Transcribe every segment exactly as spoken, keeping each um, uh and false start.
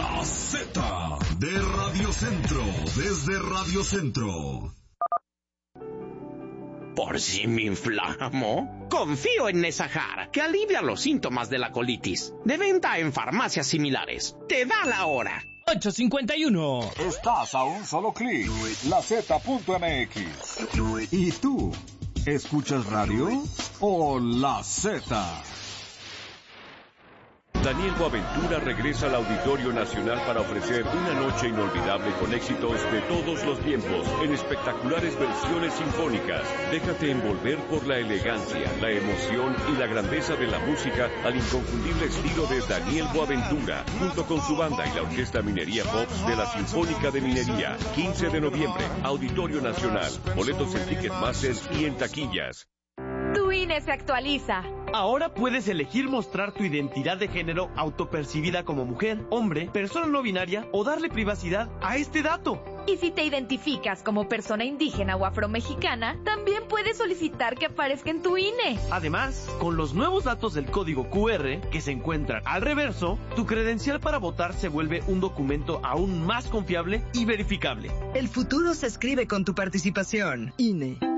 La Z de Radio Centro, desde Radio Centro. ¿Por si me inflamo? Confío en Nesajar, que alivia los síntomas de la colitis. De venta en farmacias similares. Te da la hora. ocho cincuenta y uno. Estás a un solo clic. La Z punto M X. ¿Y tú? ¿Escuchas radio o La Z? Daniel Boaventura regresa al Auditorio Nacional para ofrecer una noche inolvidable con éxitos de todos los tiempos, en espectaculares versiones sinfónicas. Déjate envolver por la elegancia, la emoción y la grandeza de la música al inconfundible estilo de Daniel Boaventura, junto con su banda y la Orquesta Minería Pops de la Sinfónica de Minería. quince de noviembre, Auditorio Nacional. Boletos en Ticketmaster y en taquillas. Tu I N E se actualiza. Ahora puedes elegir mostrar tu identidad de género autopercibida como mujer, hombre, persona no binaria o darle privacidad a este dato. Y si te identificas como persona indígena o afromexicana, también puedes solicitar que aparezca en tu I N E. Además, con los nuevos datos del código Q R que se encuentran al reverso, tu credencial para votar se vuelve un documento aún más confiable y verificable. El futuro se escribe con tu participación. I N E.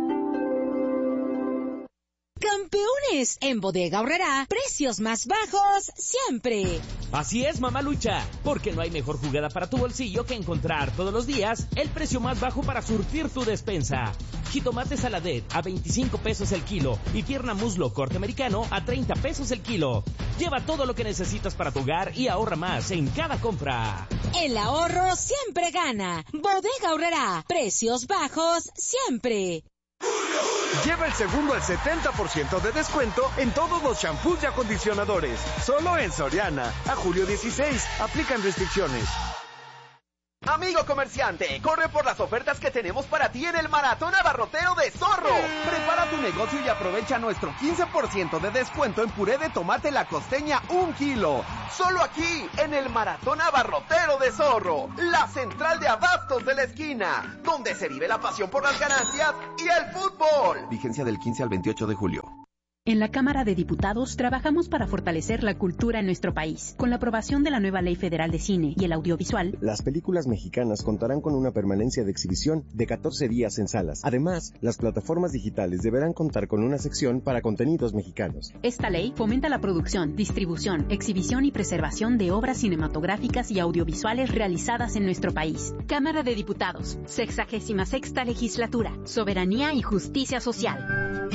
Campeones, en Bodega Aurrerá, precios más bajos siempre. Así es, Mamalucha, porque no hay mejor jugada para tu bolsillo que encontrar todos los días el precio más bajo para surtir tu despensa. Jitomate saladet a veinticinco pesos el kilo y pierna muslo corte americano a treinta pesos el kilo. Lleva todo lo que necesitas para tu hogar y ahorra más en cada compra. El ahorro siempre gana. Bodega Aurrerá, precios bajos siempre. Lleva el segundo al setenta por ciento de descuento en todos los shampoos y acondicionadores. Solo en Soriana. A julio dieciséis. Aplican restricciones. Amigo comerciante, corre por las ofertas que tenemos para ti en el Maratón Abarrotero de Zorro. Prepara tu negocio y aprovecha nuestro quince por ciento de descuento en puré de tomate La Costeña un kilo. Solo aquí, en el Maratón Abarrotero de Zorro, la central de abastos de la esquina, donde se vive la pasión por las ganancias y el fútbol. Vigencia del quince al veintiocho de julio. En la Cámara de Diputados trabajamos para fortalecer la cultura en nuestro país. Con la aprobación de la nueva Ley Federal de Cine y el Audiovisual, las películas mexicanas contarán con una permanencia de exhibición de catorce días en salas. Además, las plataformas digitales deberán contar con una sección para contenidos mexicanos. Esta ley fomenta la producción, distribución, exhibición y preservación de obras cinematográficas y audiovisuales realizadas en nuestro país. Cámara de Diputados, sexagésima sexta legislatura, soberanía y justicia social.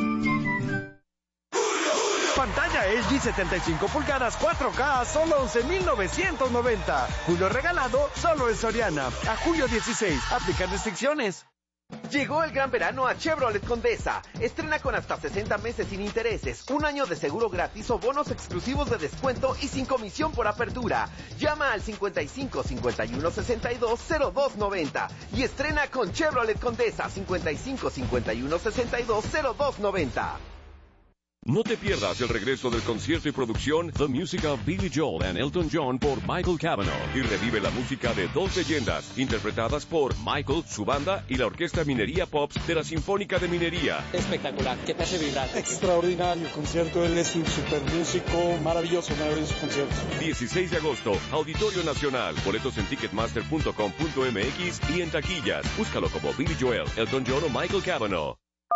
Pantalla L G setenta y cinco pulgadas cuatro K a solo once mil novecientos noventa. Julio regalado solo en Soriana. A julio dieciséis. Aplican restricciones. Llegó el gran verano a Chevrolet Condesa. Estrena con hasta sesenta meses sin intereses, un año de seguro gratis o bonos exclusivos de descuento y sin comisión por apertura. Llama al cincuenta y cinco, cincuenta y uno, sesenta y dos, cero dos noventa y estrena con Chevrolet Condesa cincuenta y cinco, cincuenta y uno, sesenta y dos, cero dos noventa. No te pierdas el regreso del concierto y producción The Music of Billy Joel and Elton John por Michael Cavanaugh y revive la música de dos leyendas interpretadas por Michael, su banda y la Orquesta Minería Pops de la Sinfónica de Minería. Espectacular, ¿qué te hace vibrar? Extraordinario concierto, él es un super músico, maravilloso, maravilloso concierto. dieciséis de agosto, Auditorio Nacional, boletos en ticketmaster punto com punto m x y en taquillas. Búscalo como Billy Joel, Elton John o Michael Cavanaugh.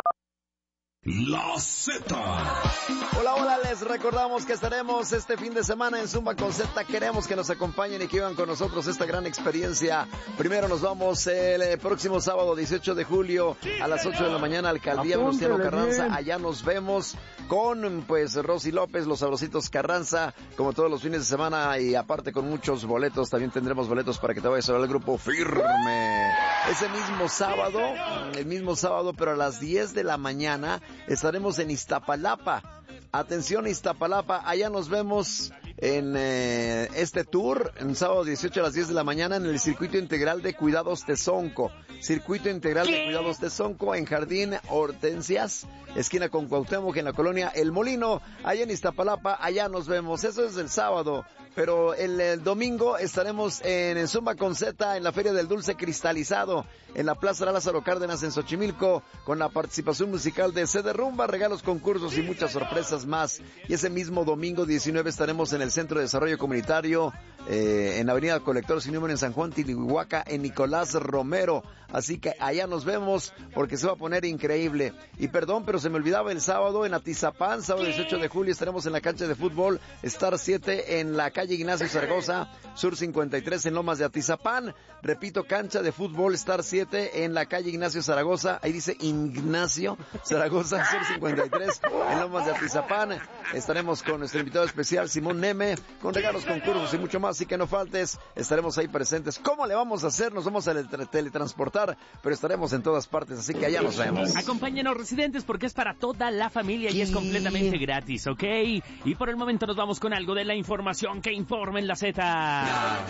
La Z. Hola, hola, les recordamos que estaremos este fin de semana en Zumba con Z. Queremos que nos acompañen y que vivan con nosotros esta gran experiencia. Primero nos vamos el próximo sábado dieciocho de julio a las ocho de la mañana, Alcaldía Venustiano Carranza. Bien. Allá nos vemos con pues Rosy López, los Sabrositos Carranza, como todos los fines de semana, y aparte con muchos boletos. También tendremos boletos para que te vayas a ver el grupo Firme. Ese mismo sábado, el mismo sábado, pero a las diez de la mañana, estaremos en Iztapalapa. Atención, Iztapalapa, allá nos vemos en eh, este tour, en sábado dieciocho a las diez de la mañana, en el Circuito Integral de Cuidados Tezonco. Circuito Integral ¿Qué? de Cuidados Tezonco, en Jardín Hortensias, esquina con Cuauhtémoc, en la colonia El Molino, allá en Iztapalapa. Allá nos vemos. Eso es el sábado, pero el, el domingo estaremos en, en Zumba con Z, en la Feria del Dulce Cristalizado, en la Plaza Lázaro Cárdenas, en Xochimilco, con la participación musical de C D Rumba, regalos, concursos y muchas sorpresas más. Y ese mismo domingo diecinueve estaremos en el Centro de Desarrollo Comunitario eh, en Avenida Colector Sin Número en San Juan, Tilihuaca, en Nicolás Romero. Así que allá nos vemos porque se va a poner increíble. Y perdón, pero se me olvidaba el sábado en Atizapán, sábado dieciocho de julio, estaremos en la cancha de fútbol Star siete en la calle Ignacio Zaragoza, Sur cincuenta y tres en Lomas de Atizapán. Repito, cancha de fútbol Star siete en la calle Ignacio Zaragoza, ahí dice Ignacio Zaragoza, Sur cincuenta y tres en Lomas de Atizapán. Estaremos con nuestro invitado especial Simón Neme, con regalos, concursos y mucho más, así que no faltes, estaremos ahí presentes. ¿Cómo le vamos a hacer? Nos vamos a teletransportar, pero estaremos en todas partes, así que allá nos vemos. Acompáñenos, residentes, porque es para toda la familia y es completamente gratis, ¿ok? Y por el momento nos vamos con algo de la información que informa en la Z.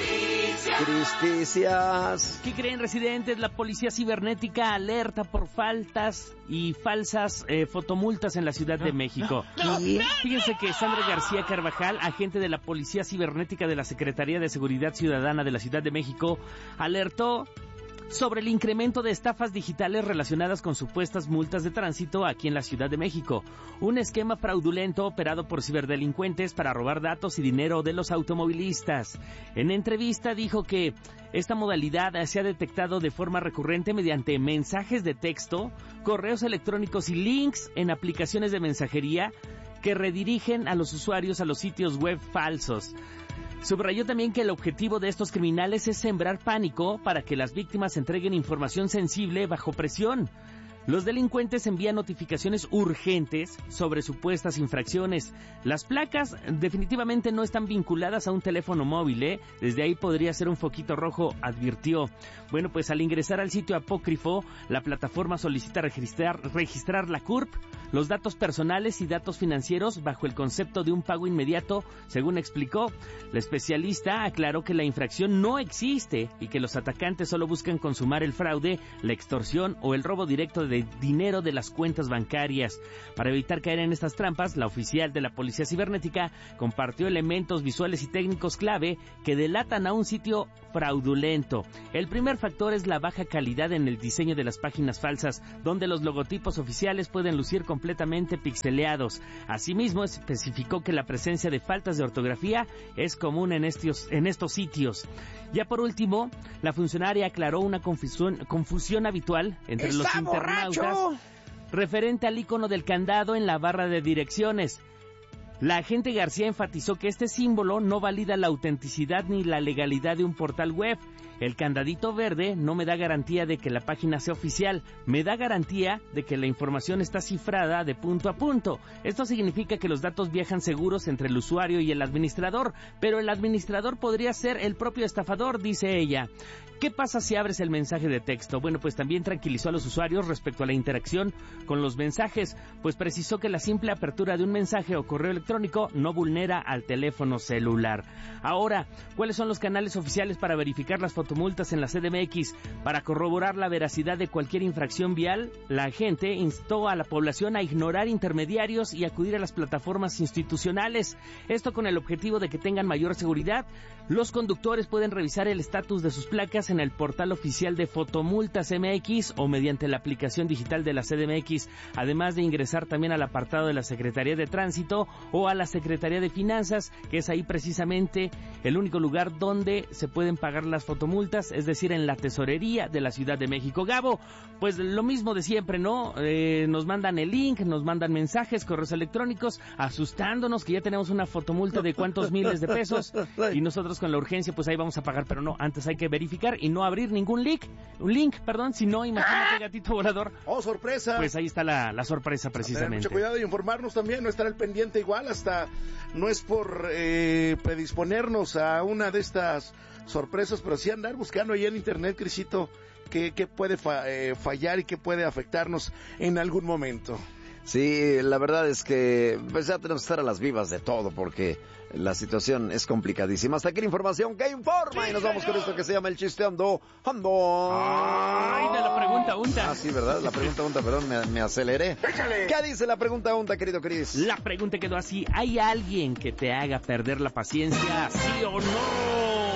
Cristicias. ¿Qué creen, residentes? La policía cibernética alerta por faltas y falsas eh, fotomultas en la Ciudad de México. ¿Qué? Fíjense que Sandra García Carvajal, agente de la Policía Cibernética de la Secretaría de Seguridad Ciudadana de la Ciudad de México, alertó sobre el incremento de estafas digitales relacionadas con supuestas multas de tránsito aquí en la Ciudad de México. Un esquema fraudulento operado por ciberdelincuentes para robar datos y dinero de los automovilistas. En entrevista dijo que esta modalidad se ha detectado de forma recurrente mediante mensajes de texto, correos electrónicos y links en aplicaciones de mensajería que redirigen a los usuarios a los sitios web falsos. Subrayó también que el objetivo de estos criminales es sembrar pánico para que las víctimas entreguen información sensible bajo presión. Los delincuentes envían notificaciones urgentes sobre supuestas infracciones. Las placas definitivamente no están vinculadas a un teléfono móvil, ¿eh? Desde ahí podría ser un foquito rojo, advirtió. Bueno, pues al ingresar al sitio apócrifo, la plataforma solicita registrar, registrar la C U R P, los datos personales y datos financieros bajo el concepto de un pago inmediato, según explicó. La especialista aclaró que la infracción no existe y que los atacantes solo buscan consumar el fraude, la extorsión o el robo directo de de dinero de las cuentas bancarias. Para evitar caer en estas trampas, la oficial de la Policía Cibernética compartió elementos visuales y técnicos clave que delatan a un sitio fraudulento. El primer factor es la baja calidad en el diseño de las páginas falsas, donde los logotipos oficiales pueden lucir completamente pixeleados. Asimismo, especificó que la presencia de faltas de ortografía es común en estos, en estos sitios. Ya por último, la funcionaria aclaró una confusión, confusión habitual entre los internautas referente al icono del candado en la barra de direcciones. La agente García enfatizó que este símbolo no valida la autenticidad ni la legalidad de un portal web. El candadito verde no me da garantía de que la página sea oficial, me da garantía de que la información está cifrada de punto a punto. Esto significa que los datos viajan seguros entre el usuario y el administrador, pero el administrador podría ser el propio estafador, dice ella. ¿Qué pasa si abres el mensaje de texto? Bueno, pues también tranquilizó a los usuarios respecto a la interacción con los mensajes, pues precisó que la simple apertura de un mensaje o correo electrónico no vulnera al teléfono celular. Ahora, ¿cuáles son los canales oficiales para verificar las fotomultas en la C D M X? Para corroborar la veracidad de cualquier infracción vial, la agente instó a la población a ignorar intermediarios y acudir a las plataformas institucionales. Esto con el objetivo de que tengan mayor seguridad. Los conductores pueden revisar el estatus de sus placas en el portal oficial de Fotomultas M X o mediante la aplicación digital de la C D M X, además de ingresar también al apartado de la Secretaría de Tránsito o a la Secretaría de Finanzas, que es ahí precisamente el único lugar donde se pueden pagar las fotomultas, es decir, en la tesorería de la Ciudad de México. Gabo, pues lo mismo de siempre, ¿no? Eh, nos mandan el link, nos mandan mensajes, correos electrónicos, asustándonos que ya tenemos una fotomulta de cuántos miles de pesos y nosotros con la urgencia, pues ahí vamos a pagar, pero no, antes hay que verificar y no abrir ningún link, un link, perdón, si no, imagínate, gatito volador. ¡Oh, sorpresa! Pues ahí está la, la sorpresa, precisamente. Mucho cuidado y informarnos también, no estar al pendiente igual, hasta no es por eh, predisponernos a una de estas sorpresas, pero sí andar buscando ahí en internet, Crisito, qué, qué puede fa, eh, fallar y qué puede afectarnos en algún momento. Sí, la verdad es que pues ya tenemos que estar a las vivas de todo porque la situación es complicadísima. Hasta aquí la información que informa y nos vamos con esto que se llama el chisteando. Ando. Ay, de la pregunta unta. Ah, sí, ¿verdad? La pregunta unta, perdón, me, me aceleré. ¡Échale! ¿Qué dice la pregunta unta, querido Cris? La pregunta quedó así. ¿Hay alguien que te haga perder la paciencia, sí o no?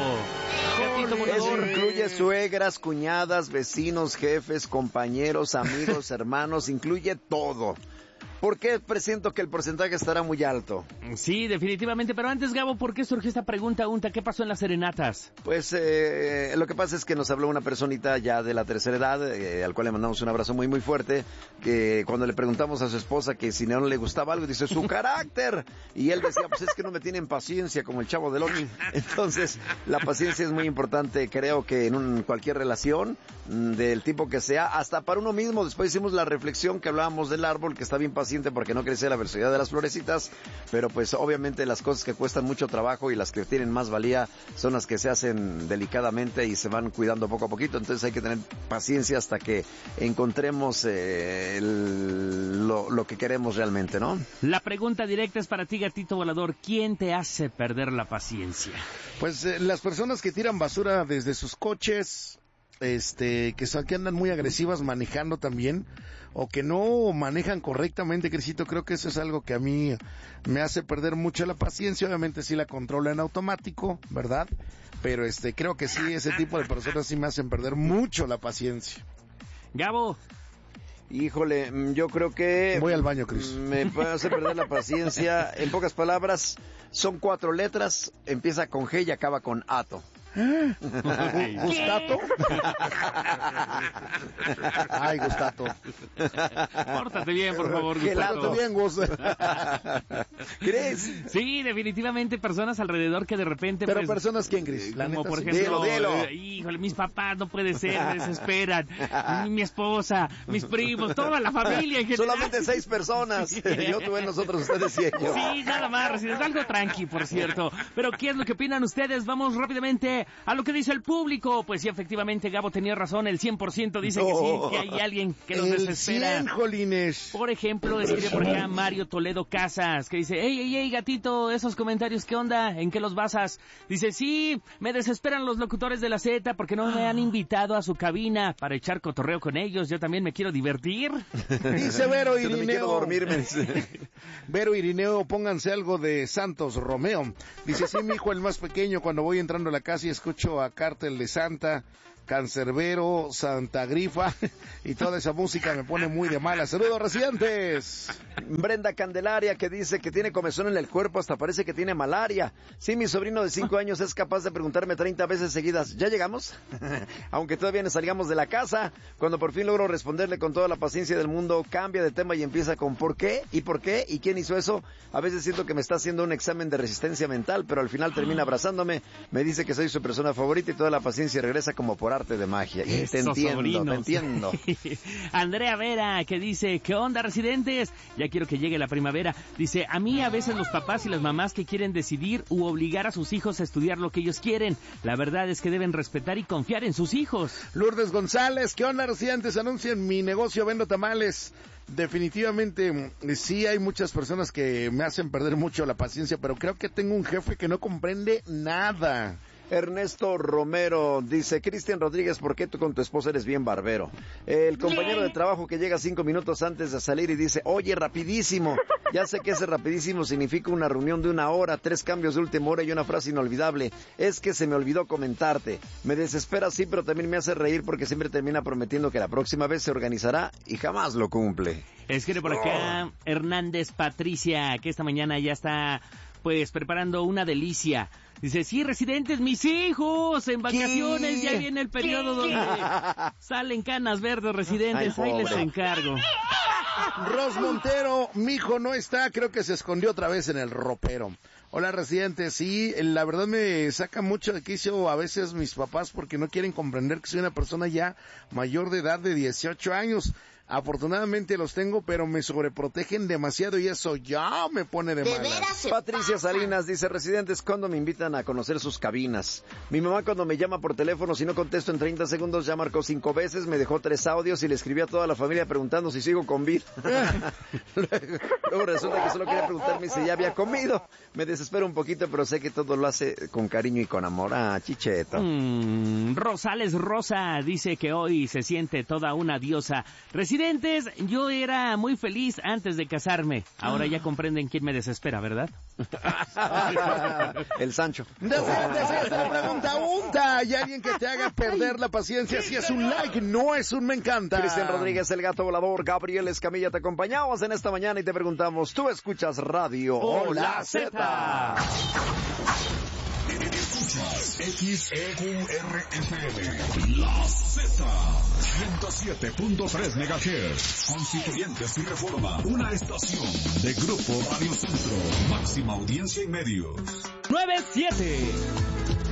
Eso incluye suegras, cuñadas, vecinos, jefes, compañeros, amigos, hermanos, incluye todo. ¿Por qué presiento que el porcentaje estará muy alto? Sí, definitivamente, pero antes, Gabo, ¿por qué surgió esta pregunta, Unta? ¿Qué pasó en las serenatas? Pues eh, lo que pasa es que nos habló una personita ya de la tercera edad, eh, al cual le mandamos un abrazo muy muy fuerte, que cuando le preguntamos a su esposa que si no le gustaba algo, dice su carácter, y él decía, pues es que no me tienen paciencia como el Chavo del Ocho. Entonces, la paciencia es muy importante, creo que en un, cualquier relación, del tipo que sea, hasta para uno mismo. Después hicimos la reflexión que hablábamos del árbol, que está bien paciente porque no crece la velocidad de las florecitas, pero pues obviamente las cosas que cuestan mucho trabajo y las que tienen más valía son las que se hacen delicadamente y se van cuidando poco a poquito. Entonces hay que tener paciencia hasta que encontremos eh, el, lo, lo que queremos realmente, ¿no? La pregunta directa es para ti, gatito volador. ¿Quién te hace perder la paciencia? Pues eh, las personas que tiran basura desde sus coches, este, que, son, que andan muy agresivas manejando también, o que no manejan correctamente, Crisito, creo que eso es algo que a mí me hace perder mucho la paciencia. Obviamente sí la controla en automático, ¿verdad? Pero este, creo que sí, ese tipo de personas sí me hacen perder mucho la paciencia. Gabo. Híjole, yo creo que... Voy al baño, Cris. Me hace perder la paciencia. En pocas palabras, son cuatro letras, empieza con G y acaba con ato. ¿Gustato? Ay, Gustato. Pórtate bien, por favor, Gustato. bien, Gus. ¿Crees? Sí, definitivamente personas alrededor que de repente... Pero pues, personas, ¿quién, Cris? Como por sí. ejemplo, dilo, dilo. Eh, híjole, mis papás no puede ser, me desesperan. Mi esposa, mis primos, toda la familia en general. Solamente seis personas. Yo tuve nosotros, ustedes y ellos. Sí, nada más, es algo tranqui, por cierto. Pero ¿qué es lo que opinan ustedes? Vamos rápidamente a lo que dice el público. Pues sí, efectivamente, Gabo tenía razón, el cien por ciento dice no. que sí, que hay alguien que nos el desespera. cien, jolines. Por ejemplo, escribe por acá Mario Toledo Casas, que dice, hey, hey, hey, gatito, esos comentarios, ¿qué onda? ¿En qué los basas? Dice, sí, me desesperan los locutores de la Z porque no me han invitado a su cabina para echar cotorreo con ellos. Yo también me quiero divertir. Dice Vero Irineo. Yo quiero dormirme. Vero Irineo, pónganse algo de Santos Romeo. Dice, sí, mi hijo, el más pequeño, cuando voy entrando a la casa y escucho a Cártel de Santa, Cancerbero, Santa Grifa y toda esa música me pone muy de mala. Saludos, residentes. Brenda Candelaria, que dice que tiene comezón en el cuerpo, hasta parece que tiene malaria. Sí, mi sobrino de cinco años es capaz de preguntarme treinta veces seguidas, ¿ya llegamos? Aunque todavía no salgamos de la casa. Cuando por fin logro responderle con toda la paciencia del mundo, cambia de tema y empieza con ¿por qué? ¿Y por qué? ¿Y quién hizo eso? A veces siento que me está haciendo un examen de resistencia mental, pero al final termina abrazándome, me dice que soy su persona favorita y toda la paciencia regresa como por arte de magia. Y te entiendo, sobrinos. te entiendo. Andrea Vera, que dice, ¿qué onda, residentes? Ya quiero que llegue la primavera. Dice, a mí a veces los papás y las mamás que quieren decidir u obligar a sus hijos a estudiar lo que ellos quieren. La verdad es que deben respetar y confiar en sus hijos. Lourdes González, ¿qué onda, residentes? Anuncien mi negocio, vendo tamales. Definitivamente sí hay muchas personas que me hacen perder mucho la paciencia, pero creo que tengo un jefe que no comprende nada. Ernesto Romero dice, Cristian Rodríguez, ¿por qué tú con tu esposa eres bien barbero? El compañero de trabajo que llega cinco minutos antes de salir y dice, oye, rapidísimo. Ya sé que ese rapidísimo significa una reunión de una hora, tres cambios de última hora y una frase inolvidable. Es que se me olvidó comentarte. Me desespera, sí, pero también me hace reír porque siempre termina prometiendo que la próxima vez se organizará y jamás lo cumple. Escribe por acá oh. Hernández Patricia, que esta mañana ya está pues preparando una delicia. Dice, sí, residentes, mis hijos, en vacaciones, ¿Qué? Ya viene el periodo donde salen canas verdes, residentes, Ay, ahí les encargo. Ros Montero, mi hijo no está, creo que se escondió otra vez en el ropero. Hola, residentes, sí, la verdad me saca mucho de quicio a veces mis papás porque no quieren comprender que soy una persona ya mayor de edad de dieciocho años. Afortunadamente los tengo, pero me sobreprotegen demasiado y eso ya me pone de, de malas. Patricia Salinas dice, residentes, ¿cuándo me invitan a conocer sus cabinas? Mi mamá cuando me llama por teléfono, si no contesto en treinta segundos, ya marcó cinco veces, me dejó tres audios y le escribí a toda la familia preguntando si sigo con vida. luego, luego resulta que solo quería preguntarme si ya había comido. Me desespero un poquito, pero sé que todo lo hace con cariño y con amor. Ah, chicheto. Mm, Rosales Rosa dice que hoy se siente toda una diosa. Residentes Presidentes, yo era muy feliz antes de casarme. Ahora ya comprenden quién me desespera, ¿verdad? El Sancho. Desde esta pregunta unta. ¿Hay alguien que te haga perder la paciencia? Si es un like, no es un me encanta. Cristian Rodríguez, el gato volador. Gabriel Escamilla, te acompañamos en esta mañana y te preguntamos, ¿tú escuchas Radio O la Z? Escuchas X E Q R F M, La Z, ciento siete punto tres megahertz, Constituyentes y Reforma, una estación de Grupo Radio Centro, máxima audiencia y medios. nueve siete